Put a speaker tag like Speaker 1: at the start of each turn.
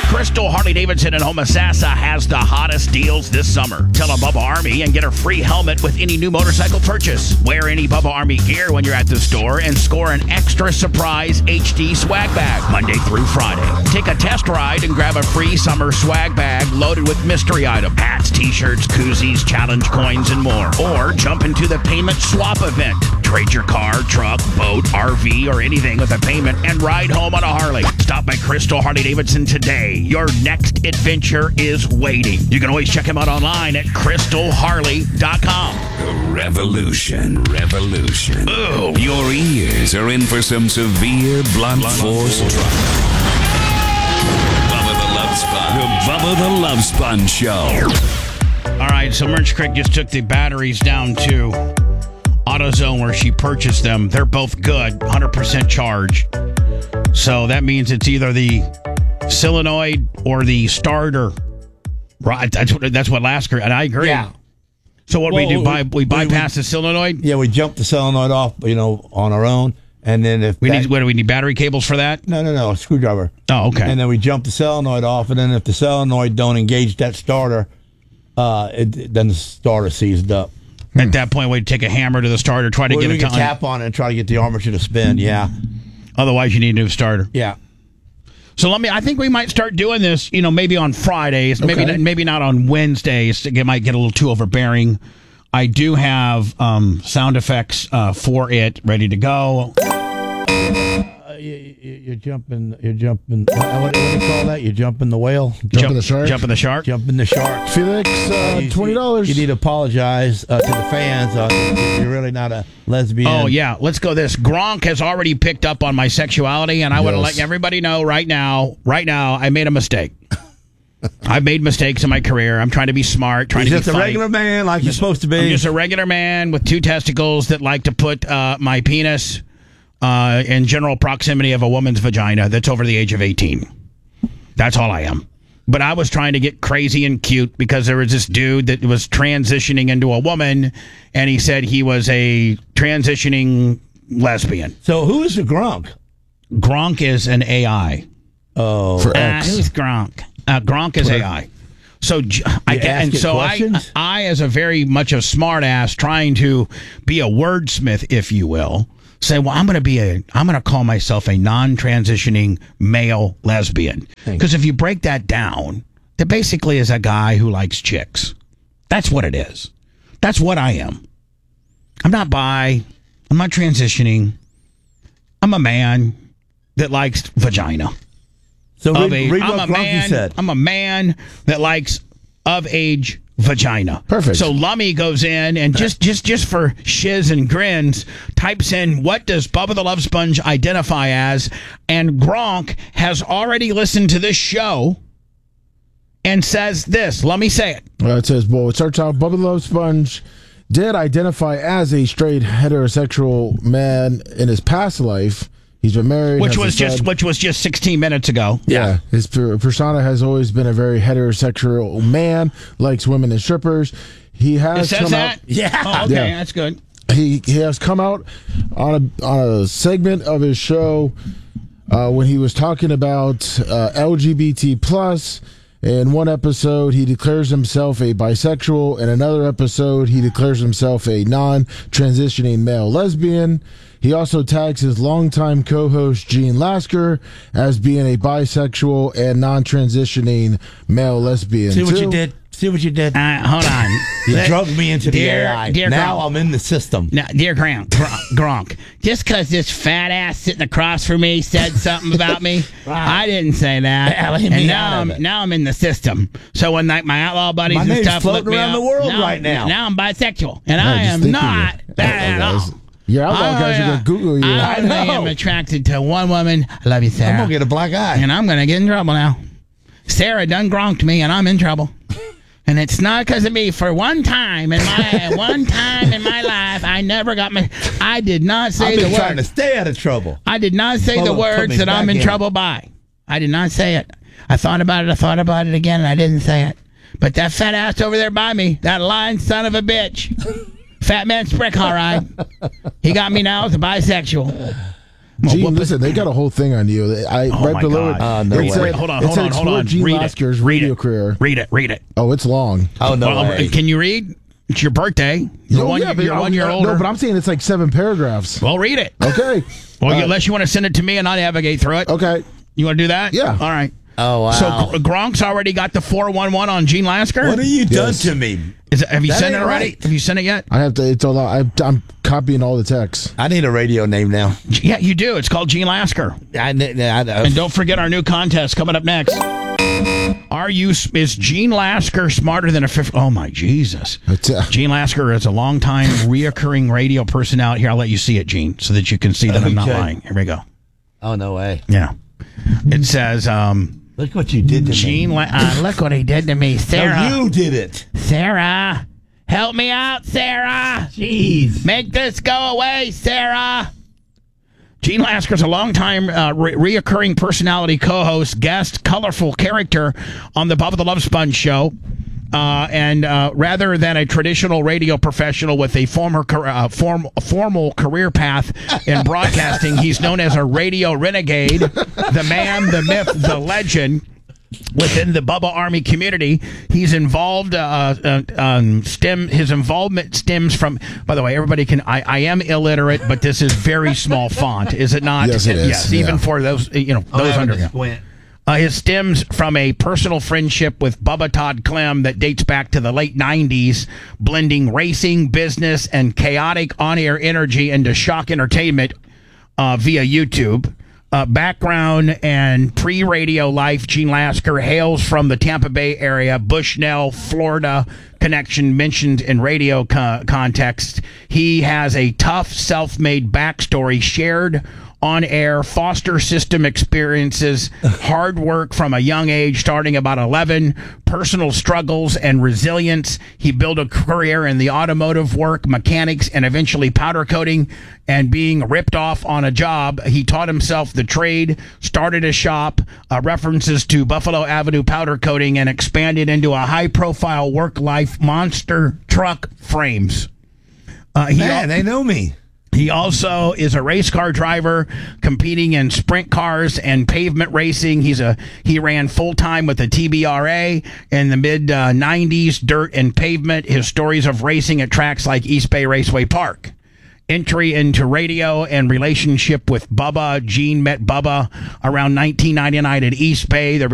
Speaker 1: Crystal Harley-Davidson in Homosassa has the hottest deals this summer. Tell a Bubba Army and get a free helmet with any new motorcycle purchase. Wear any Bubba Army gear when you're at the store and score an extra surprise HD swag bag Monday through Friday. Take a test ride and grab a free summer swag bag loaded with mystery items, hats, t-shirts, koozies, challenge coins, and more. Or jump into the payment swap event. Trade your car, truck, boat, RV, or anything with a payment and ride home on a Harley. Stop by Crystal Harley-Davidson today. Your next adventure is waiting. You can always check him out online at crystalharley.com.
Speaker 2: Revolution.
Speaker 1: Ooh.
Speaker 2: Your ears are in for some severe blunt force trauma. Bubba the Love Sponge. The Bubba the Love Sponge Show.
Speaker 1: All right, so Merch Creek just took the batteries down to AutoZone where she purchased them. They're both good, 100% charge. So that means it's either the solenoid or the starter. Right, that's what Lasker, and I agree.
Speaker 3: Yeah.
Speaker 1: So what do we do? We bypass the solenoid?
Speaker 3: Yeah, we jump the solenoid off, on our own. And then if
Speaker 1: do we need battery cables for that?
Speaker 3: No, a screwdriver.
Speaker 1: Oh, okay.
Speaker 3: And then we jump the solenoid off, and then if the solenoid don't engage that starter, then the starter seized up.
Speaker 1: At that point, we'd take a hammer to the starter, try to get it to
Speaker 3: tap on it and try to get the armature to spin. Yeah.
Speaker 1: Otherwise, you need a new starter.
Speaker 3: Yeah.
Speaker 1: So I think we might start doing this, maybe on Fridays,
Speaker 3: Okay.
Speaker 1: maybe not on Wednesdays. It might get a little too overbearing. I do have sound effects for it ready to go.
Speaker 3: You're jumping. What do you call that? You're jumping the whale.
Speaker 4: Jumping the shark.
Speaker 1: Jumping the shark.
Speaker 3: Jumping the shark.
Speaker 4: Felix, $20.
Speaker 3: You need to apologize to the fans. You're really not a lesbian.
Speaker 1: Oh, yeah. Let's go this. Gronk has already picked up on my sexuality, and I want to let everybody know right now, I made a mistake. I've made mistakes in my career. I'm trying to be smart, trying to be
Speaker 3: just a
Speaker 1: funny.
Speaker 3: regular man like you're supposed to be.
Speaker 1: I'm just a regular man with 2 testicles that like to put my penis in general proximity of a woman's vagina that's over the age of 18. That's all I am. But I was trying to get crazy and cute because there was this dude that was transitioning into a woman, and he said he was a transitioning lesbian.
Speaker 3: So who is the Gronk?
Speaker 1: Gronk is an AI.
Speaker 3: Oh,
Speaker 4: for X.
Speaker 1: Who's Gronk? Gronk is AI. So I, as a very much a smart ass, trying to be a wordsmith, if you will, say, well, I'm going to call myself a non-transitioning male lesbian. Because if you break that down, that basically is a guy who likes chicks. That's what it is. That's what I am. I'm not bi. I'm not transitioning. I'm a man that likes vagina.
Speaker 3: So read what Gronky said.
Speaker 1: I'm a man that likes of-age vagina.
Speaker 4: Perfect.
Speaker 1: So Lummy goes in and just for shiz and grins, types in, what does Bubba the Love Sponge identify as? And Gronk has already listened to this show and says this. Let me say it.
Speaker 4: It says, it starts out, Bubba the Love Sponge did identify as a straight heterosexual man in his past life. He's been married.
Speaker 1: Which was just 16 minutes ago.
Speaker 4: Yeah. His persona has always been a very heterosexual man, likes women and strippers. He has
Speaker 1: It says that?
Speaker 3: Yeah.
Speaker 1: Oh, okay,
Speaker 4: Yeah.
Speaker 1: that's good.
Speaker 4: He has come out on a segment of his show when he was talking about LGBT plus. In one episode, he declares himself a bisexual. In another episode, he declares himself a non-transitioning male lesbian. He also tags his longtime co-host Gene Lasker as being a bisexual and non-transitioning male lesbian.
Speaker 3: See what you did?
Speaker 1: Hold on.
Speaker 3: You drugged me into the AI.
Speaker 1: Dear
Speaker 3: Now
Speaker 1: Gronk.
Speaker 3: I'm in the system.
Speaker 1: Now, dear Gronk, just because this fat ass sitting across from me said something about me, I didn't say that.
Speaker 3: Yeah, leave me out of it.
Speaker 1: Now I'm in the system. So when my outlaw buddies
Speaker 3: My
Speaker 1: and
Speaker 3: name's
Speaker 1: stuff
Speaker 3: floating
Speaker 1: look me
Speaker 3: around
Speaker 1: up,
Speaker 3: the world right now.
Speaker 1: Now I'm bisexual, and I
Speaker 4: just
Speaker 1: am
Speaker 4: think
Speaker 1: not that at all.
Speaker 4: Your outlaw guys are going to Google you.
Speaker 1: I only am attracted to one woman. I love you, Sarah.
Speaker 3: I'm going to get a black eye.
Speaker 1: And I'm going to get in trouble now. Sarah done gronked me, and I'm in trouble. And it's not because of me. For one time in my life, I never got I did not say the
Speaker 3: I've been trying to
Speaker 1: word.
Speaker 3: stay out of trouble.
Speaker 1: I did not say the
Speaker 3: Put me
Speaker 1: words that I'm
Speaker 3: back
Speaker 1: in
Speaker 3: in.
Speaker 1: trouble by. I did not say it. I thought about it again, and I didn't say it. But that fat ass over there by me, that lying son of a bitch, Fat Man Sprick, all right. He got me now as a bisexual.
Speaker 4: Gene, listen, they got a whole thing on you. Right below
Speaker 1: God.
Speaker 4: it.
Speaker 3: No
Speaker 4: it
Speaker 3: way.
Speaker 4: said,
Speaker 1: Hold on.
Speaker 4: Explore Gene
Speaker 1: Read
Speaker 4: Lasker's
Speaker 1: it.
Speaker 4: radio career.
Speaker 1: Read it.
Speaker 4: Oh, it's long.
Speaker 3: Oh, no
Speaker 1: Well,
Speaker 3: way.
Speaker 1: can you read? It's your birthday. You're one year older.
Speaker 4: No, but I'm saying it's like 7 paragraphs.
Speaker 1: Well, read it.
Speaker 4: Okay.
Speaker 1: Well, unless you want to send it to me and I'll navigate through it.
Speaker 4: Okay.
Speaker 1: You want to do that?
Speaker 4: Yeah.
Speaker 1: All right.
Speaker 3: Oh, wow.
Speaker 1: So Gronk's already got the 411 on Gene Lasker?
Speaker 3: What have you done
Speaker 4: Yes.
Speaker 3: to me?
Speaker 1: Have you
Speaker 3: That
Speaker 1: sent it
Speaker 3: ain't
Speaker 1: already?
Speaker 3: right.
Speaker 1: Have you sent it yet?
Speaker 4: I have to. It's a lot. I'm copying all the texts.
Speaker 3: I need a radio name now.
Speaker 1: Yeah, you do. It's called Gene Lasker. And don't forget our new contest coming up next. Is Gene Lasker smarter than a fifth? Oh, my Jesus. Gene Lasker is a longtime reoccurring radio personality. Here, I'll let you see it, Gene, so that you can see that I'm not
Speaker 3: Okay.
Speaker 1: lying. Here we go.
Speaker 3: Oh, no way.
Speaker 1: Yeah. It says,
Speaker 3: Look what you did to
Speaker 1: Gene,
Speaker 3: me.
Speaker 1: look what he did to me. Sarah.
Speaker 3: No, you did it.
Speaker 1: Sarah. Help me out, Sarah.
Speaker 3: Jeez.
Speaker 1: Make this go away, Sarah. Gene Lasker's a longtime reoccurring personality, co-host, guest, colorful character on the Bubba the Love Sponge show. And rather than a traditional radio professional with a formal career path in broadcasting, he's known as a radio renegade, the man, the myth, the legend. Within the Bubba Army community, he's involved. His involvement stems from. By the way, everybody can. I am illiterate, but this is very small font, is it not?
Speaker 4: Yes, it is.
Speaker 1: Yes, even for those those under. His stems from a personal friendship with Bubba Todd Clem that dates back to the late 90s, blending racing, business, and chaotic on-air energy into shock entertainment via YouTube. Background and pre-radio life, Gene Lasker hails from the Tampa Bay area, Bushnell, Florida connection mentioned in radio context. He has a tough, self-made backstory shared on-air, foster system experiences, hard work from a young age, starting about 11, personal struggles and resilience. He built a career in the automotive work, mechanics, and eventually powder coating, and being ripped off on a job. He taught himself the trade, started a shop, references to Buffalo Avenue powder coating, and expanded into a high-profile work-life monster truck frames.
Speaker 3: Man, they know me.
Speaker 1: He also is a race car driver, competing in sprint cars and pavement racing. He ran full-time with the TBRA in the mid-90s, dirt and pavement. His stories of racing at tracks like East Bay Raceway Park. Entry into radio and relationship with Bubba. Gene met Bubba around 1999 at East Bay.